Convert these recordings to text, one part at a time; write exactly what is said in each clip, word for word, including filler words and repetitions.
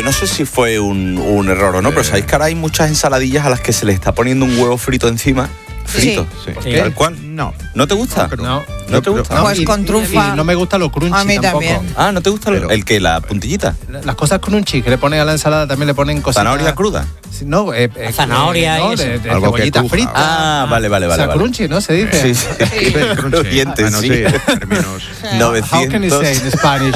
Yo no sé si fue un, un error o no, eh. pero sabéis que ahora hay muchas ensaladillas a las que se le está poniendo un huevo frito encima. Frito, sí. sí. ¿Tal cual? No. ¿No te gusta? No, no, no te gusta. No, pues y, con trufa. Y no me gusta lo crunchy a mí tampoco. También. Ah, ¿no te gusta pero, el que la puntillita? Las cosas crunchy que le ponen a la ensalada también le ponen cosas. ¿Zanahoria cruda? No, eh, eh, zanahoria eh, no, y eso. de, de algo cebollita frita. Ah, vale, vale, vale. O sea, vale. crunchy, ¿no? Se dice. Sí, sí. sí. Crunchy. Ah, no, sí. Términos. novecientos How can you say in Spanish?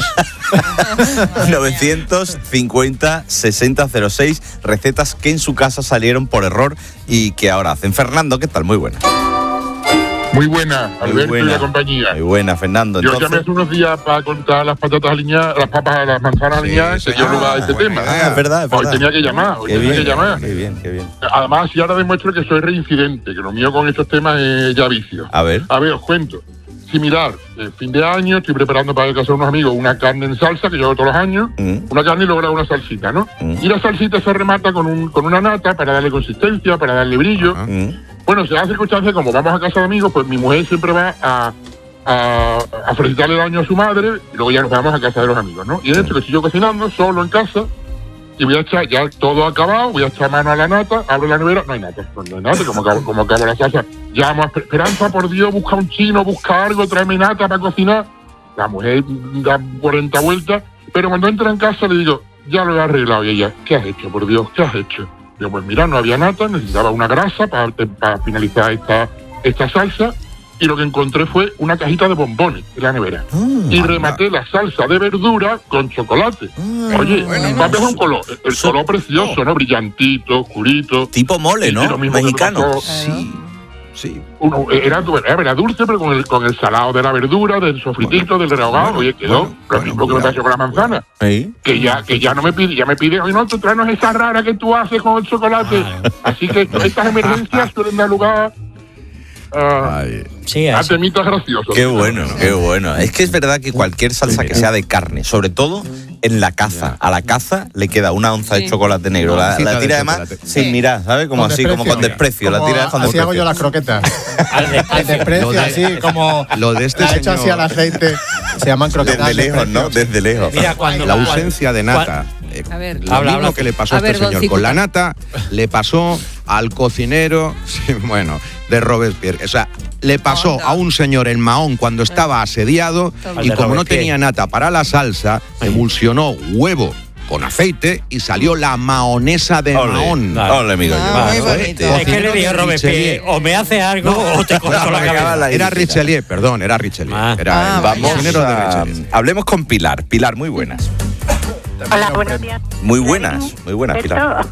novecientos cincuenta sesenta cero seis, recetas que en su casa salieron por error y que ahora hacen. Fernando, ¿qué tal? Muy buena. Muy buena, Alberto Muy buena. y la compañía. Muy buena, Fernando. Yo Entonces... llamé hace unos días para contar las patatas aliñadas, las papas, las manzanas Sí, aliñadas, sí. que dio lugar a este tema. Ah, es verdad, es verdad. Hoy tenía que llamar, hoy Qué tenía bien, que llamar. qué bien, qué bien. Además, y ahora demuestro que soy reincidente, que lo mío con estos temas es ya vicio. A ver. A ver, os cuento. Similar, eh, fin de año, estoy preparando para casa de unos amigos una carne en salsa, que yo hago todos los años, Mm. una carne y luego le hago una salsita, ¿no? Mm. Y la salsita se remata con, un, con una nata para darle consistencia, para darle brillo. Mm. Bueno, se da circunstancia, como vamos a casa de amigos, pues mi mujer siempre va a, a, a felicitarle el año a su madre y luego ya nos vamos a casa de los amigos, ¿no? Y en esto que estoy yo cocinando, solo en casa, y voy a echar, ya todo acabado, voy a echar mano a la nata, abro la nevera, no hay nata, no, no hay nata, como acabo, como acabo la salsa. Llamo a Esperanza, por Dios, busca un chino, busca algo, tráeme nata para cocinar. La mujer da cuarenta vueltas, pero cuando entra en casa le digo, ya lo he arreglado. Y ella, ¿qué has hecho, por Dios? ¿Qué has hecho? Digo, pues mira, no había nata, necesitaba una grasa para, para finalizar esta, esta salsa, y lo que encontré fue una cajita de bombones en la nevera. Mm, y rematé la salsa de verdura con chocolate. Mm, Oye, bueno, va a ver un color, el so, color precioso, ¿no? Brillantito, oscurito. Tipo mole, ¿no? Mexicano. Sí. Sí. Uno, era, era dulce, pero con el, con el salado de la verdura, del sofritito, bueno, del rehogado. Bueno, oye, quedó bueno, lo mismo bueno, que me pasó con la manzana. ¿Sí? Que ya que ya no me pide, ya me pide, oye, no, tú tráenos esa rara que tú haces con el chocolate. Ah, Así que estas emergencias suelen dar lugar a, sí, a temitas graciosos. Qué bueno, qué bueno. Es que es verdad que cualquier salsa que sea de carne, sobre todo en la caza, a la caza le queda una onza sí. de chocolate negro. La, la tira además sin sí. mirar, ¿sabes? Como con así, desprecio. como con desprecio. Como la tira con así desprecio. hago yo las croquetas. Al desprecio, desprecio de, así como lo de este la señor. hecho así al aceite. Se llaman croquetas. Desde lejos, ¿no? Desde lejos. Mira, cuando, la ausencia de nata. Eh, a ver, lo habla, mismo habla. que le pasó a, a este ver, señor Doncito. Con la nata, le pasó al cocinero, sí, bueno, de Robespierre. O sea, le pasó Onda. a un señor en Mahón cuando estaba asediado y como no tenía nata para la salsa, emulsionó huevo con aceite y salió la mahonesa de ole, Mahón. Hola, amigo. Ah, muy bonito. Es que le dijo Robespierre, o me hace algo no, o te corto la cabeza. Era Richelieu, perdón, era Richelieu. Ah. Era ah, el vamos a, de Richelieu. Hablemos con Pilar. Pilar, muy buenas. Hola, buenos días. Muy buenas, muy buenas, Pilar.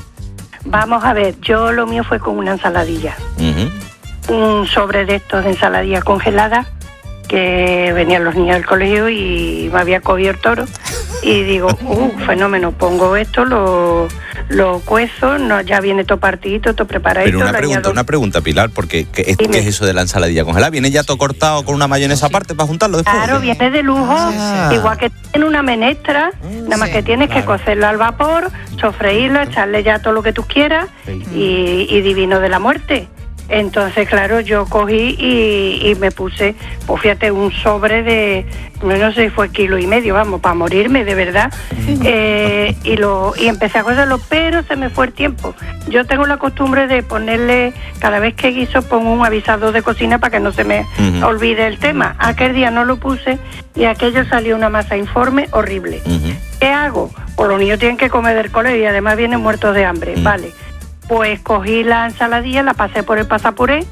Vamos a ver, yo lo mío fue con una ensaladilla. Uh-huh. Un sobre de estos de ensaladilla congelada, que venían los niños del colegio y me había cogido el toro. Y digo, uh, fenómeno, pongo esto, lo, lo cuezo, no, ya viene todo partidito, todo preparadito. Pero una pregunta, añado... una pregunta, Pilar, porque ¿qué es, ¿qué es eso de la ensaladilla congelada? ¿Viene ya todo cortado con una mayonesa aparte para juntarlo después? Claro, viene de lujo, ah. igual que en una menestra, mm, nada más sí, que tienes claro. que cocerlo al vapor, sofreírlo, echarle ya todo lo que tú quieras sí. y, y divino de la muerte. Entonces, claro, yo cogí y, y me puse, pues fíjate, un sobre de, no sé si fue kilo y medio, vamos, para morirme, de verdad. Eh, y lo y empecé a cocerlo, pero se me fue el tiempo. Yo tengo la costumbre de ponerle, cada vez que guiso, pongo un avisador de cocina para que no se me uh-huh. olvide el tema. Aquel día no lo puse y aquello salió una masa informe horrible. Uh-huh. ¿Qué hago? Pues los niños tienen que comer del colegio y además vienen muertos de hambre, uh-huh. vale. Pues cogí la ensaladilla, la pasé por el pasapuré,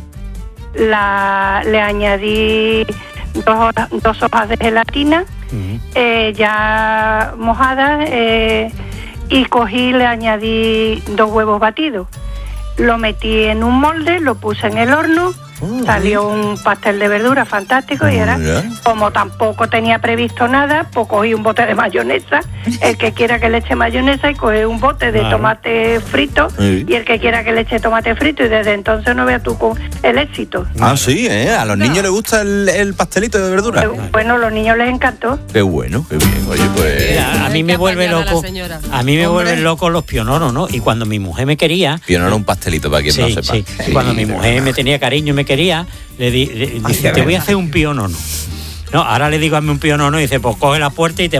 la, le añadí dos, horas, dos hojas de gelatina, uh-huh. eh, ya mojadas, eh, y cogí, le añadí dos huevos batidos. Lo metí en un molde, lo puse en el horno, uh-huh. salió un pastel de verdura fantástico, uh-huh. y era, como tampoco tenía previsto nada, pues cogí un bote de mayonesa, el que quiera que le eche mayonesa, y cogí un bote de claro. tomate frito, uh-huh. y el que quiera que le eche tomate frito, y desde entonces no veas tú con el éxito. Ah, sí, ¿eh? A los no. niños les gusta el, el pastelito de verdura. Bueno, a los niños les encantó. Qué bueno, qué bien, oye, pues... Mira, a mí me vuelve loco, a mí me vuelven locos los piononos, ¿no? Y cuando mi mujer me quería... Pionoro un pastelito, para quien sí, no sepa. Sí, sí. Cuando mi mujer me tenía cariño y me quería, le, di, le dice, te voy a hacer un pionono. No, ahora le digo, hazme un pionono, y dice, pues coge la puerta y te